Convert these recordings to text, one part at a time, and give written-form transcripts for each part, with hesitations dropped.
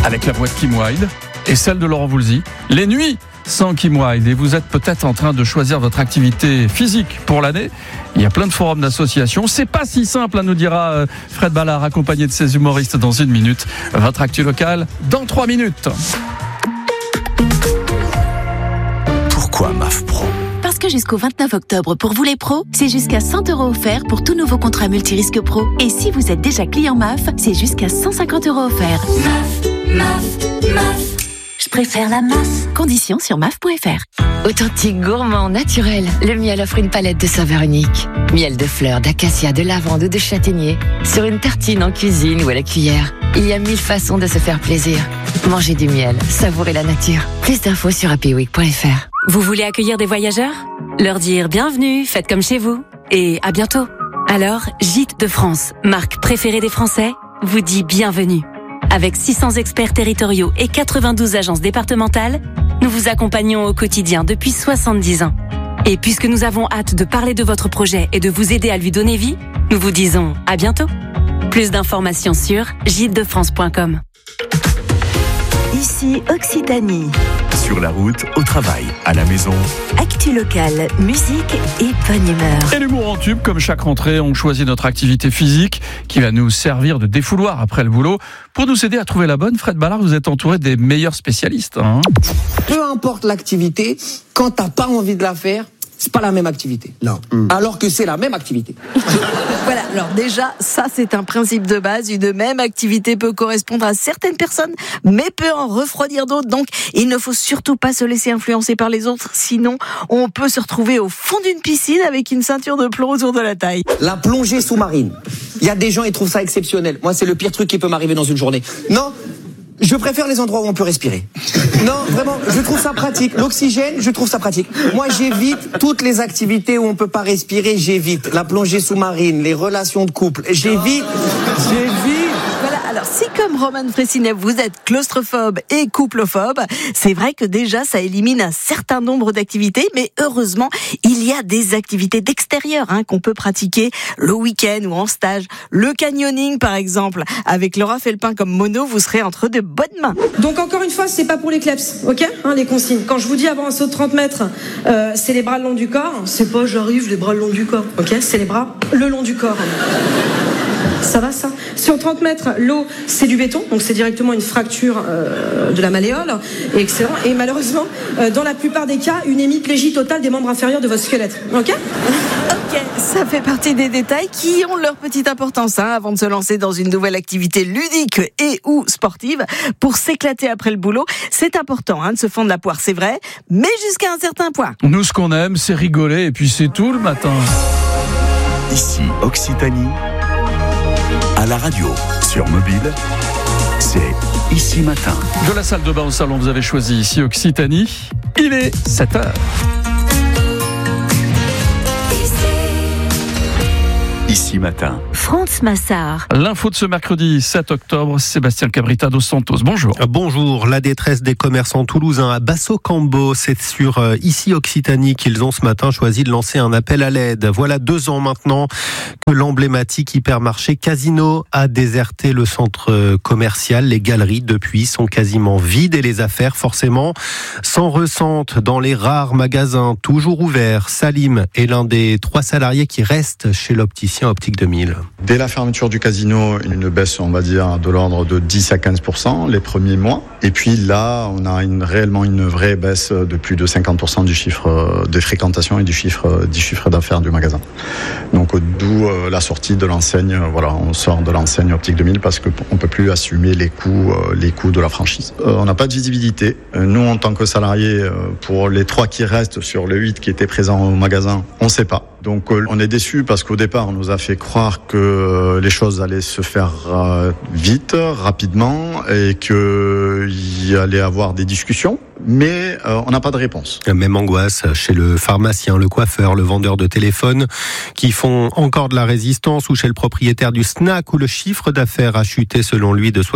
avec la voix de Kim Wilde et celle de Laurent Voulzy. Les nuits sans Kim Wilde. Et vous êtes peut-être en train de choisir votre activité physique pour l'année. Il y a plein de forums d'associations. C'est pas si simple, nous dira Fred Ballard, accompagné de ses humoristes dans 1 minute. Votre actu locale dans 3 minutes. Pourquoi MAF Pro ? Parce que jusqu'au 29 octobre, pour vous les pros, c'est jusqu'à 100 € offerts pour tout nouveau contrat multirisque pro. Et si vous êtes déjà client MAF, c'est jusqu'à 150 € offerts. MAF. Je préfère la MAF. Conditions sur MAF.fr. Authentique, gourmand, naturel, le miel offre une palette de saveurs uniques. Miel de fleurs, d'acacia, de lavande ou de châtaignier. Sur une tartine en cuisine ou à la cuillère. Il y a 1000 façons de se faire plaisir. Mangez du miel, savourez la nature. Plus d'infos sur happyweek.fr. Vous voulez accueillir des voyageurs ? Leur dire bienvenue, faites comme chez vous. Et à bientôt. Alors, Gîtes de France, marque préférée des Français, vous dit bienvenue. Avec 600 experts territoriaux et 92 agences départementales, nous vous accompagnons au quotidien depuis 70 ans. Et puisque nous avons hâte de parler de votre projet et de vous aider à lui donner vie, nous vous disons à bientôt. Plus d'informations sur gîtesdefrance.com. Ici Occitanie. Sur la route, au travail, à la maison. Actu locale, musique et bonne humeur. Et l'humour en tube, comme chaque rentrée, on choisit notre activité physique qui va nous servir de défouloir après le boulot. Pour nous aider à trouver la bonne, Fred Ballard, vous êtes entouré des meilleurs spécialistes. Peu importe l'activité, quand t'as pas envie de la faire, c'est pas la même activité. Non. Alors que c'est la même activité. Voilà, alors déjà, ça c'est un principe de base. Une même activité peut correspondre à certaines personnes, mais peut en refroidir d'autres. Donc, il ne faut surtout pas se laisser influencer par les autres. Sinon, on peut se retrouver au fond d'une piscine avec une ceinture de plomb autour de la taille. La plongée sous-marine. Il y a des gens, ils trouvent ça exceptionnel. Moi, c'est le pire truc qui peut m'arriver dans une journée. Non, je préfère les endroits où on peut respirer. Non, vraiment, je trouve ça pratique. L'oxygène, je trouve ça pratique. Moi, j'évite toutes les activités où on peut pas respirer, j'évite. La plongée sous-marine, les relations de couple, j'évite. Voilà, alors si comme Roman Fressinet, vous êtes claustrophobe et couplephobe, c'est vrai que déjà ça élimine un certain nombre d'activités, mais heureusement, il y a des activités d'extérieur qu'on peut pratiquer le week-end ou en stage. Le canyoning par exemple, avec Laura Felpin comme mono, vous serez entre de bonnes mains. Donc encore une fois, c'est pas pour les kleps, ok, les consignes. Quand je vous dis avant un saut de 30 mètres, c'est les bras le long du corps, c'est pas j'arrive les bras le long du corps, ok, c'est les bras le long du corps. Ça va ça ? Sur 30 mètres, l'eau, c'est du béton, donc c'est directement une fracture de la malléole, et excellent. Et malheureusement, dans la plupart des cas, une hémiplégie totale des membres inférieurs de votre squelette. Ok ? Ok, ça fait partie des détails qui ont leur petite importance avant de se lancer dans une nouvelle activité ludique et ou sportive. Pour s'éclater après le boulot, c'est important de se fendre la poire, c'est vrai, mais jusqu'à un certain point. Nous, ce qu'on aime, c'est rigoler, et puis c'est tout le matin. Ici, Occitanie. À la radio, sur mobile, c'est Ici Matin. De la salle de bain au salon, vous avez choisi ici Occitanie. Il est 7h. Ici Matin. France Massard. L'info de ce mercredi 7 octobre, Sébastien Cabrita dos Santos. Bonjour. Bonjour. La détresse des commerçants toulousains à Basso-Cambo. C'est sur Ici Occitanie qu'ils ont ce matin choisi de lancer un appel à l'aide. Voilà 2 ans maintenant que l'emblématique hypermarché Casino a déserté le centre commercial. Les galeries depuis sont quasiment vides et les affaires forcément s'en ressentent dans les rares magasins toujours ouverts. Salim est l'un des 3 salariés qui restent chez l'opticien Optique 2000. Dès la fermeture du casino, une baisse, on va dire, de l'ordre de 10 à 15% les premiers mois. Et puis là, on a réellement une vraie baisse de plus de 50% du chiffre des fréquentations et du chiffre d'affaires du magasin. Donc d'où la sortie de l'enseigne. Voilà, on sort de l'enseigne Optique 2000 parce qu'on peut plus assumer les coûts de la franchise. On n'a pas de visibilité. Nous, en tant que salariés, pour les 3 qui restent sur les 8 qui étaient présents au magasin, on ne sait pas. Donc on est déçus parce qu'au départ, on nous a fait croire que les choses allaient se faire vite, rapidement, et qu'il y allait avoir des discussions. mais on n'a pas de réponse. Même angoisse chez le pharmacien, le coiffeur, le vendeur de téléphone qui font encore de la résistance, ou chez le propriétaire du snack où le chiffre d'affaires a chuté selon lui de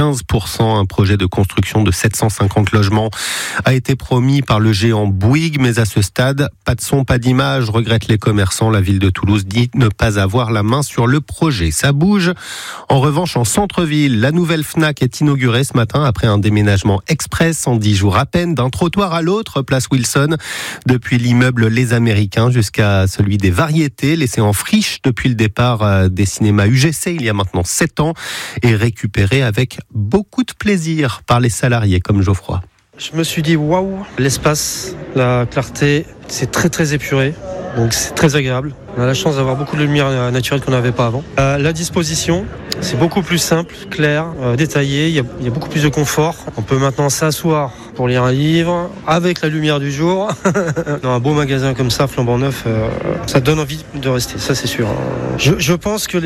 75%. Un projet de construction de 750 logements a été promis par le géant Bouygues, mais à ce stade, pas de son, pas d'image, regrettent les commerçants. La ville de Toulouse dit ne pas avoir la main sur le projet. Ça bouge. En revanche, en centre-ville, la nouvelle Fnac est inaugurée ce matin après un déménagement express en 10 jours à peine, d'un trottoir à l'autre, place Wilson, depuis l'immeuble Les Américains jusqu'à celui des Variétés, laissé en friche depuis le départ des cinémas UGC il y a maintenant 7 ans, et récupéré avec beaucoup de plaisir par les salariés comme Geoffroy. Je me suis dit waouh, l'espace, la clarté, c'est très très épuré, donc c'est très agréable. On a la chance d'avoir beaucoup de lumière naturelle qu'on n'avait pas avant. La disposition, c'est beaucoup plus simple, clair, détaillé, il y a beaucoup plus de confort. On peut maintenant s'asseoir pour lire un livre avec la lumière du jour. Dans un beau magasin comme ça, flambant neuf, ça donne envie de rester, ça c'est sûr. Je pense que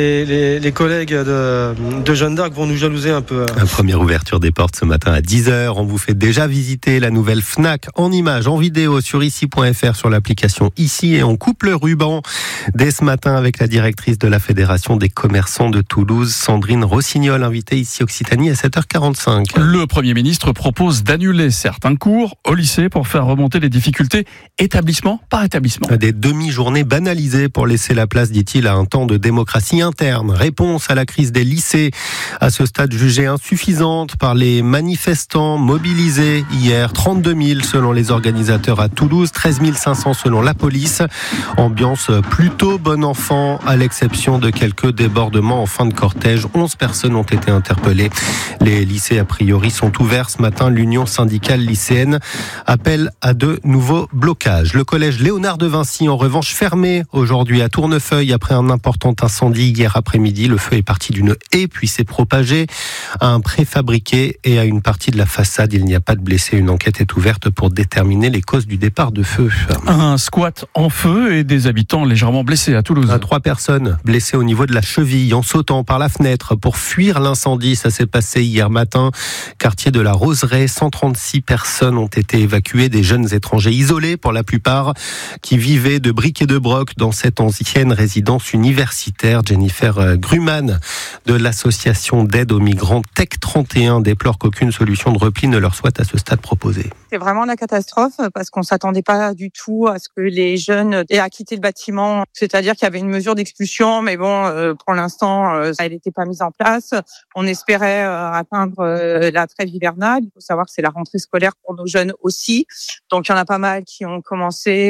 les collègues de Jeanne d'Arc vont nous jalouser un peu. La première ouverture des portes ce matin à 10h. On vous fait déjà visiter la nouvelle Fnac en images, en vidéo sur ici.fr, sur l'application Ici, et on coupe le ruban dès ce matin avec la directrice de la Fédération des commerçants de Toulouse, Sandrine Rossignol, invitée ici Occitanie à 7h45. Le Premier ministre propose d'annuler certains cours au lycée pour faire remonter les difficultés établissement par établissement. Des demi-journées banalisées pour laisser la place, dit-il, à un temps de démocratie interne. Réponse à la crise des lycées, à ce stade jugée insuffisante par les manifestants mobilisés hier. 32 000 selon les organisateurs à Toulouse, 13 500 selon la police. Ambiance plutôt bon enfant, à l'exception de quelques débordements en fin de cortège. 11 personnes ont été interpellées. Les lycées, a priori, sont ouverts ce matin. L'Union syndicale lycéenne appelle à de nouveaux blocages. Le collège Léonard de Vinci, en revanche, fermé aujourd'hui à Tournefeuille après un important incendie hier après-midi. Le feu est parti d'une haie puis s'est propagé à un préfabriqué et à une partie de la façade. Il n'y a pas de blessés. Une enquête est ouverte pour déterminer les causes du départ de feu. Un squat en feu et des habitants légèrement blessés à Toulouse. 3 personnes blessées au niveau de la cheville en sautant par la fenêtre pour fuir l'incendie. Ça s'est passé hier matin. Quartier de la Roseraie, 136 personnes ont été évacuées, des jeunes étrangers isolés pour la plupart, qui vivaient de briques et de broc dans cette ancienne résidence universitaire. Jennifer Gruman de l'association d'aide aux migrants Tech 31 déplore qu'aucune solution de repli ne leur soit à ce stade proposée. C'est vraiment la catastrophe parce qu'on s'attendait pas du tout à ce que les jeunes aient à quitter le bâtiment. C'est-à-dire qu'il y avait une mesure d'expulsion, mais bon, pour l'instant, elle n'était pas mise en place. On espérait atteindre la trêve hivernale. Il faut savoir que c'est la rentrée scolaire pour nos jeunes aussi. Donc, il y en a pas mal qui ont commencé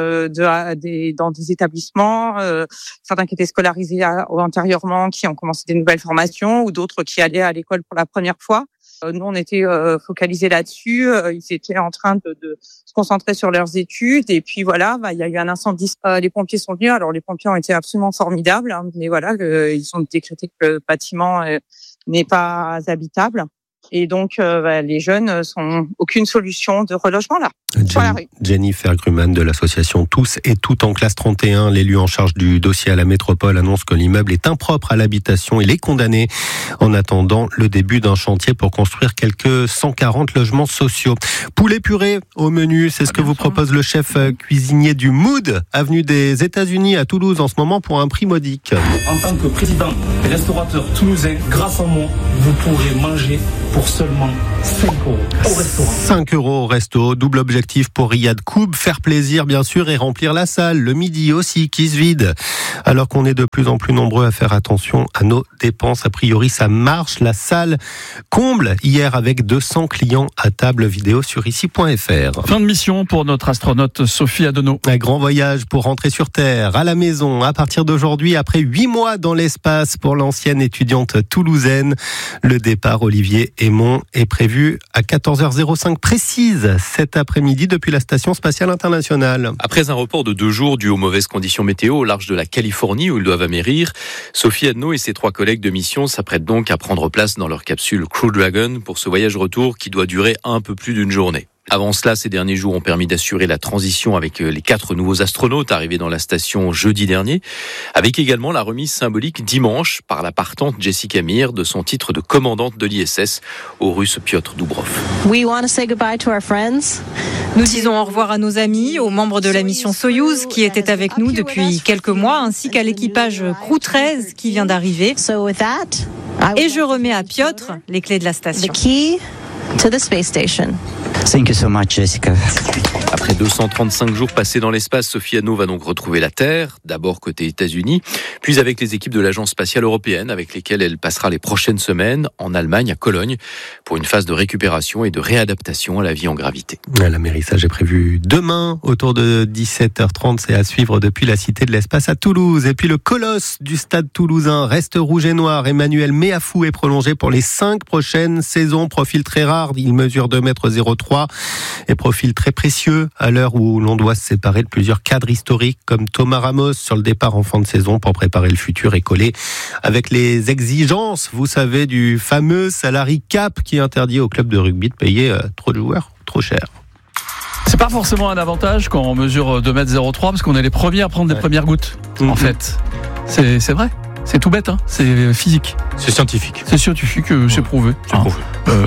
dans des établissements, certains qui étaient scolarisés antérieurement, qui ont commencé des nouvelles formations, ou d'autres qui allaient à l'école pour la première fois. Nous, on était focalisés là-dessus. Ils étaient en train de se concentrer sur leurs études. Et puis voilà, il y a eu un incendie. Les pompiers sont venus. Alors, les pompiers ont été absolument formidables. Hein, mais voilà, ils ont décrété que le bâtiment n'est pas habitable. Et donc, les jeunes n'ont aucune solution de relogement là. Jennifer Gruman de l'association Tous et Toutes en classe 31, l'élu en charge du dossier à la métropole, annonce que l'immeuble est impropre à l'habitation. Il est condamné en attendant le début d'un chantier pour construire quelques 140 logements sociaux. Poulet puré au menu, c'est ce que vous propose le chef cuisinier du Mood, avenue des États-Unis à Toulouse en ce moment pour un prix modique. En tant que président des restaurateurs toulousains, grâce à moi, vous pourrez manger pour seulement 5 € au restaurant. 5 € au resto, double objectif pour Riyad Koub, faire plaisir bien sûr et remplir la salle, le midi aussi qui se vide. Alors qu'on est de plus en plus nombreux à faire attention à nos dépenses, a priori ça marche, la salle comble hier avec 200 clients à table, vidéo sur ici.fr. Fin de mission pour notre astronaute Sophie Adenau. Un grand voyage pour rentrer sur Terre, à la maison, à partir d'aujourd'hui, après 8 mois dans l'espace pour l'ancienne étudiante toulousaine. Le départ, Olivier Aymon, est prévu à 14h05 précise cet après-midi depuis la Station Spatiale Internationale. Après un report de 2 jours dû aux mauvaises conditions météo au large de la Californie où ils doivent amérir, Sophie Adenau et ses 3 collègues de mission s'apprêtent donc à prendre place dans leur capsule Crew Dragon pour ce voyage retour qui doit durer un peu plus d'une journée. Avant cela, ces derniers jours ont permis d'assurer la transition avec les 4 nouveaux astronautes arrivés dans la station jeudi dernier, avec également la remise symbolique dimanche par la partante Jessica Meir de son titre de commandante de l'ISS au Russe Piotr Doubrov. Nous disons au revoir à nos amis, aux membres de la mission Soyouz qui étaient avec nous depuis quelques mois, ainsi qu'à l'équipage Crew 13 qui vient d'arriver. Et je remets à Piotr les clés de la station. Thank you so much, Jessica. Après 235 jours passés dans l'espace, Sophie Anno va donc retrouver la Terre, d'abord côté États-Unis, puis avec les équipes de l'Agence spatiale européenne, avec lesquelles elle passera les prochaines semaines en Allemagne, à Cologne, pour une phase de récupération et de réadaptation à la vie en gravité. L'amérissage est prévu demain, autour de 17h30. C'est à suivre depuis la Cité de l'Espace à Toulouse. Et puis le colosse du Stade toulousain reste rouge et noir. Emmanuel Meafou est prolongé pour les 5 prochaines saisons. Profil très rare, il mesure 2,03 m et profil très précieux à l'heure où l'on doit se séparer de plusieurs cadres historiques comme Thomas Ramos sur le départ en fin de saison pour préparer le futur et coller avec les exigences, vous savez, du fameux salary cap qui interdit au club de rugby de payer trop de joueurs trop cher. C'est pas forcément un avantage quand on mesure 2,03 m parce qu'on est les premiers à prendre des premières gouttes. En fait, c'est vrai. C'est tout bête, hein. C'est physique. C'est scientifique. C'est scientifique, c'est prouvé. C'est prouvé.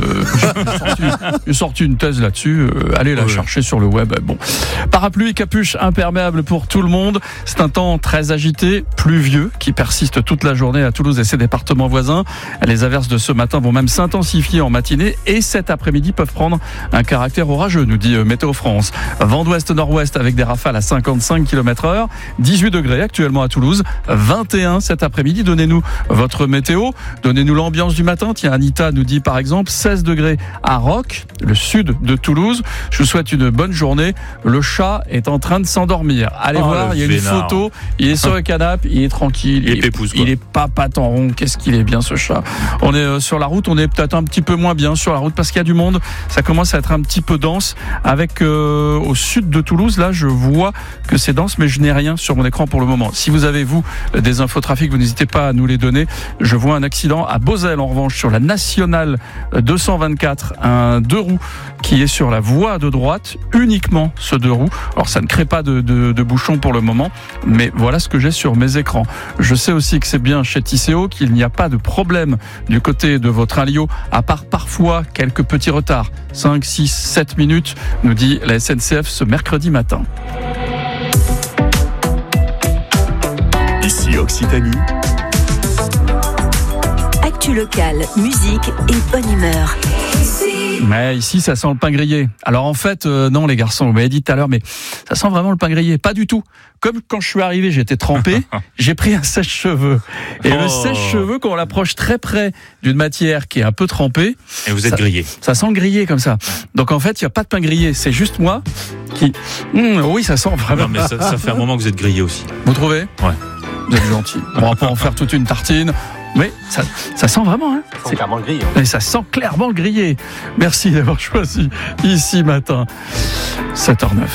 J'ai sorti une thèse là-dessus. Allez la chercher sur le web. Bon, parapluie, capuche imperméable pour tout le monde. C'est un temps très agité, pluvieux, qui persiste toute la journée à Toulouse et ses départements voisins. Les averses de ce matin vont même s'intensifier en matinée et cet après-midi peuvent prendre un caractère orageux, nous dit Météo France. Vent d'ouest-nord-ouest avec des rafales à 55 km/h. 18 degrés actuellement à Toulouse. 21 cet après-midi. Donnez-nous votre météo, donnez-nous l'ambiance du matin. Tiens, Anita nous dit par exemple 16 degrés à Roques, le sud de Toulouse. Je vous souhaite une bonne journée. Le chat est en train de s'endormir. Allez voir, il y a une photo. Il est sur le canapé, il est tranquille. Il est pas patte en rond. Qu'est-ce qu'il est bien ce chat. On est sur la route, on est peut-être un petit peu moins bien sur la route parce qu'il y a du monde. Ça commence à être un petit peu dense. Avec au sud de Toulouse, là, je vois que c'est dense, mais je n'ai rien sur mon écran pour le moment. Si vous avez, vous, des infotrafics, vous n'hésitez pas à nous les donner. Je vois un accident à Beauzelle en revanche sur la nationale 224, un 2 roues qui est sur la voie de droite, uniquement ce 2 roues. Alors ça ne crée pas de bouchon pour le moment, mais voilà ce que j'ai sur mes écrans. Je sais aussi que c'est bien chez Tisséo qu'il n'y a pas de problème du côté de votre Alio, à part parfois quelques petits retards, 5, 6, 7 minutes, nous dit la SNCF ce mercredi matin. Ici Occitanie. Actu locale, musique et bonne humeur. Mais ici, ça sent le pain grillé. Alors en fait, non les garçons, vous m'avez dit tout à l'heure, mais ça sent vraiment le pain grillé. Pas du tout. Comme quand je suis arrivé, j'étais trempé, j'ai pris un sèche-cheveux. Et le sèche-cheveux, quand on l'approche très près d'une matière qui est un peu trempée... Et vous êtes grillé. Ça sent grillé comme ça. Donc en fait, il n'y a pas de pain grillé. C'est juste moi qui... oui, ça sent vraiment... Non mais ça fait un moment que vous êtes grillé aussi. Vous trouvez ? Ouais. Vous êtes gentil. On va pas en faire toute une tartine. Mais ça sent vraiment, hein. Ça sent clairement le grillé. Et ça sent clairement le grillé. Merci d'avoir choisi ici matin. 7h09.